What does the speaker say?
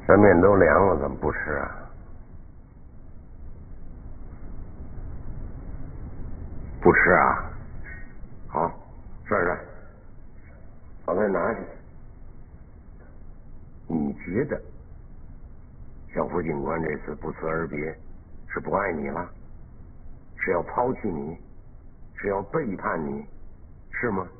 这面都凉了，怎么不吃啊？不吃啊？好，涮涮，把它拿去。你觉得小副警官这次不辞而别，是不爱你了？是要抛弃你？是要背叛你？是吗？